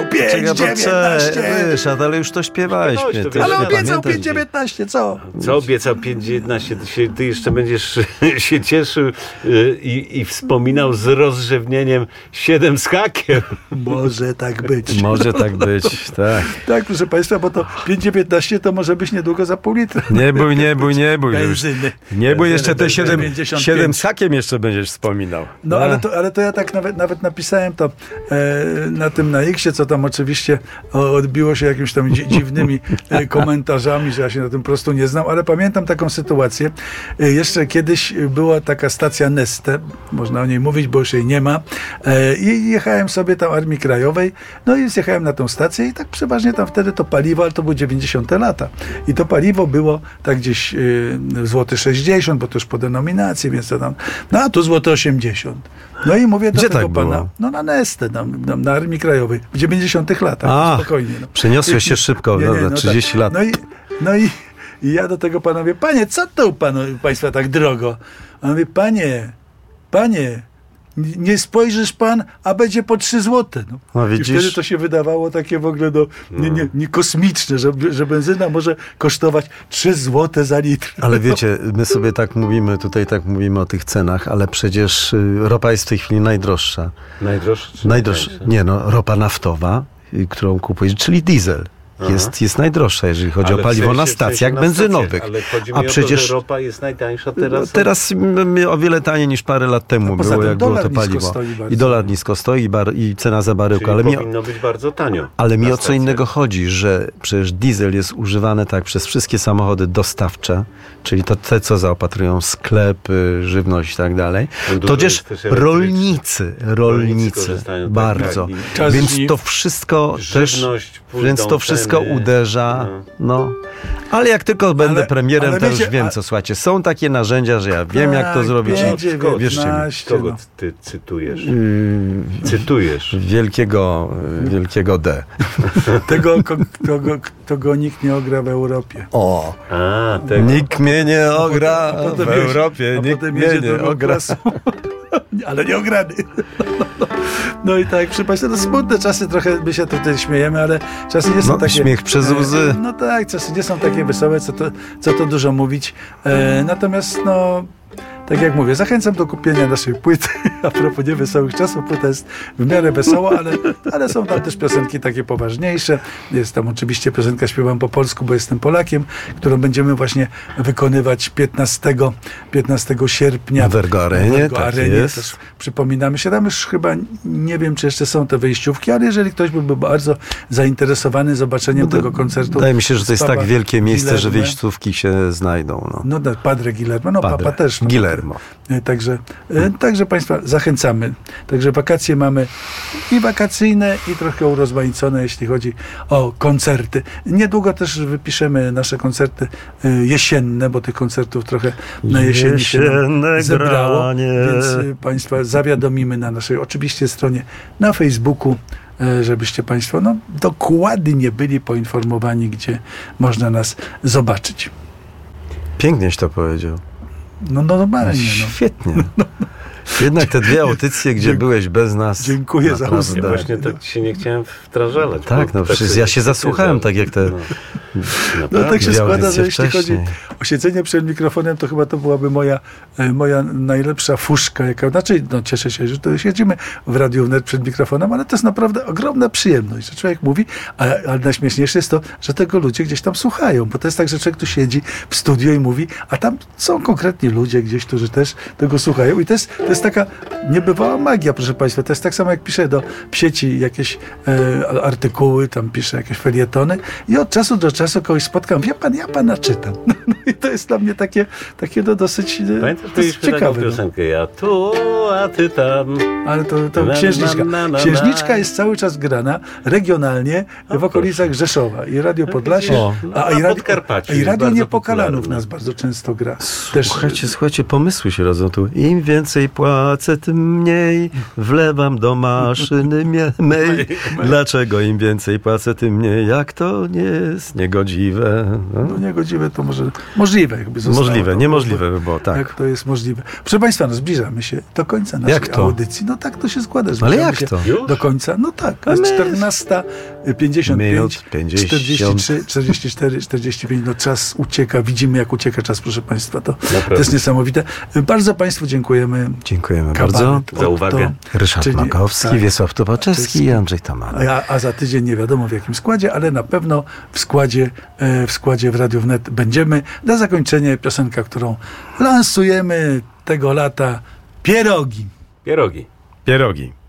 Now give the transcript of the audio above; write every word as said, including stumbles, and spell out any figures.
obiecał pięć dziewiętnaście. Ryszard, ale już to śpiewałeś. No, to Ale wiesz, obiecał pięć dziewiętnaście, co? Co obiecał pięć dziewiętnaście? Ty, się, ty jeszcze będziesz się cieszył y, i, i wspominał z rozrzewnieniem siedem z hakiem. Może tak być. Może tak być, tak. Tak, proszę państwa, bo to pięć dziewiętnaście to może być niedługo za pół litra. Nie bój, nie bój, nie bój. Benzyny. Nie bój, jeszcze te Benzyny siedem, pięćdziesiąt pięć. siedem z hakiem jeszcze będziesz wspominał. No ale to, ale to ja tak nawet, nawet napisałem to e, na tym na X-ie, co tam oczywiście o, odbiło się jakimiś tam dzi- dziwnymi e, komentarzami, że ja się na tym po prostu nie znam, ale pamiętam taką sytuację. E, jeszcze kiedyś była taka stacja Neste, można o niej mówić, bo już jej nie ma. E, I jechałem sobie tam Armii Krajowej, no i zjechałem na tą stację i tak przeważnie tam wtedy to paliwo, ale to były dziewięćdziesiąte lata. I to paliwo było tak gdzieś y, złoty sześćdziesiąt, bo to już po denominacji, więc to tam, no a tu złoty osiemdziesiąt. No i mówię do Gdzie tego tak pana, było? no na Neste, tam, tam na Armii Krajowej, w dziewięćdziesiątych latach, A, spokojnie. No. przeniosłeś się szybko, Nie, nie, dobra, no trzydzieści tak. lat. No i, no i, i ja do tego pana mówię, panie, co to u panu, państwa tak drogo? A on mówi, panie, panie, nie spojrzysz pan, a będzie po trzy złote. No. No, I widzisz? wtedy to się wydawało takie w ogóle no, nie, nie, nie kosmiczne, że, że benzyna może kosztować trzy złote za litr. Ale wiecie, my sobie tak mówimy, tutaj tak mówimy o tych cenach, ale przecież y, ropa jest w tej chwili najdroższa. Najdroższa? czy Najdroższa. najtańsza? Nie no, ropa naftowa, y, którą kupujesz, czyli diesel. Jest, jest najdroższa, jeżeli chodzi Ale o paliwo w sensie- na w sensie stacjach na benzynowych. stacjach, ale chodzi mi A o to, przecież że ropa jest najtańsza teraz. no, teraz m, o wiele taniej niż parę lat temu A poza było, tym jak było dolar to nisko paliwo. stoi bardzo. I dolar nisko stoi i, bar, i cena za baryłkę. Czyli Ale mi, powinno być bardzo tanio. ale mi na o co stacjach. innego chodzi, że przecież diesel jest używany tak przez wszystkie samochody dostawcze, czyli to te, co zaopatrują sklepy, żywność i tak dalej. No To dużo też jest też elektrycznych. rolnicy, rolnicy, korzystają, tak, bardzo. tak. I czas Więc żniw. to wszystko też, Żywność, pójdą więc to wszystko ceny. uderza, No. no. Ale jak tylko będę Ale- premierem, ale to już wiecie, wiem, a- co słuchajcie. Są takie narzędzia, że ja wiem, jak to Tak, zrobić. pięć No, dziewiętnaście, wierzcie mi. Kogo no. ty cytujesz? Yy, Cytujesz. wielkiego, wielkiego D. Tego, ko- kogo, kogo nikt nie ogra w Europie. O, A, tego. nikt mnie nie ogra A potem w jedzie- Europie, a nikt potem mnie jedzie nie drugą ogra. klasą. Ale nie ograny. No i tak, proszę Państwa, to smutne czasy, trochę my się tutaj śmiejemy, ale czasy nie są No, takie... śmiech przez łzy. No tak, czasy nie są takie wesołe, co to, co to dużo mówić. E, natomiast no... Tak jak mówię, zachęcam do kupienia naszej płyty. A propos niewesołych czasów, płyta jest w miarę wesoła, ale, ale są tam też piosenki takie poważniejsze. Jest tam oczywiście piosenka Śpiewam po polsku, bo jestem Polakiem, którą będziemy właśnie wykonywać piętnastego sierpnia. W Ergo Arenie, W Ergo tak Arenie jest. też przypominamy się. Tam już chyba nie wiem, czy jeszcze są te wejściówki, ale jeżeli ktoś byłby bardzo zainteresowany zobaczeniem tego koncertu. Wydaje mi się, że to jest z tak Papa wielkie miejsce, że Guillermo. wejściówki się znajdą. No. No tak, Padre Guillermo, no Padre papa też. No, Guillermo. E, Także, e, także Państwa zachęcamy. Także wakacje mamy i wakacyjne, i trochę urozmaicone, jeśli chodzi o koncerty. Niedługo też wypiszemy nasze koncerty e, jesienne, bo tych koncertów trochę na jesieni się nam Jesienne zebrało. granie. Więc e, Państwa zawiadomimy na naszej oczywiście stronie na Facebooku, e, żebyście Państwo no, dokładnie byli poinformowani, gdzie można nas zobaczyć. Pięknieś to powiedział. No, no normalnie. No. Świetnie. Jednak te dwie audycje, gdzie Dziękuję. byłeś bez nas. Dziękuję za naprawdę. uznanie. Ja właśnie tak się nie chciałem wdrażalać. Tak, bo no tak przecież sobie ja się myślę, zasłuchałem, że- tak jak te... No, No naprawdę. tak się Dwie składa, że audycje jeśli chodzi wcześniej. o siedzenie przed mikrofonem, to chyba to byłaby moja, e, moja najlepsza fuszka. Jaka, znaczy, no cieszę się, że to siedzimy w Radiu Wnet przed mikrofonem, ale to jest naprawdę ogromna przyjemność, że człowiek mówi, a, ale najśmieszniejsze jest to, że tego ludzie gdzieś tam słuchają, bo to jest tak, że człowiek tu siedzi w studio i mówi, a tam są konkretni ludzie gdzieś, którzy też tego słuchają i to jest, to jest taka niebywała magia, proszę Państwa. To jest tak samo, jak piszę do sieci jakieś e, artykuły, tam piszę jakieś felietony i od czasu do czasu kogoś spotkam, wie pan, ja pana czytam. No i to jest dla mnie takie, takie no dosyć, e, Pamiętasz, to jest mieliśmy taką ciekawe. No. piosenkę, ja tu, a ty tam. Ale to, to Na, księżniczka. na, na, na, Księżniczka na. jest cały czas grana regionalnie O, w okolicach proszę. Rzeszowa i Radio Podlasie, O. a, A i radio, Podkarpaciu i jest Radio bardzo Niepokalanów popularne. nas bardzo często gra. Też, Słuchajcie, słuchajcie, pomysły się rodzą tu. Im więcej płacę, tym mniej wlewam do maszyny mie- mej. Dlaczego im więcej płacę, tym mniej? Jak to nie jest Niegodziwe. No. No niegodziwe to może możliwe jakby zostało. Możliwe, to, niemożliwe by było, tak. Jak to jest możliwe. Proszę Państwa, no zbliżamy się do końca naszej Jak to? audycji. No tak to się składa. Ale Zbliżamy jak się to? Już? do końca. No tak, A jest my- czternasta pięćdziesiąt pięć, Minut pięćdziesiąt. czterdzieści trzy, czterdzieści cztery, czterdzieści pięć. No czas ucieka. Widzimy jak ucieka czas, proszę Państwa. To, to jest niesamowite. Bardzo Państwu dziękujemy. Dziękujemy Kabaret bardzo. Za Otto, uwagę. Ryszard czyli- Makowski, tak. Wiesław Tubaczewski i Andrzej Tomala. A, a za tydzień nie wiadomo w jakim składzie, ale na pewno w składzie, e, w składzie w Radiu Wnet będziemy. Na zakończenie piosenka, którą lansujemy tego lata, Pierogi. Pierogi. Pierogi.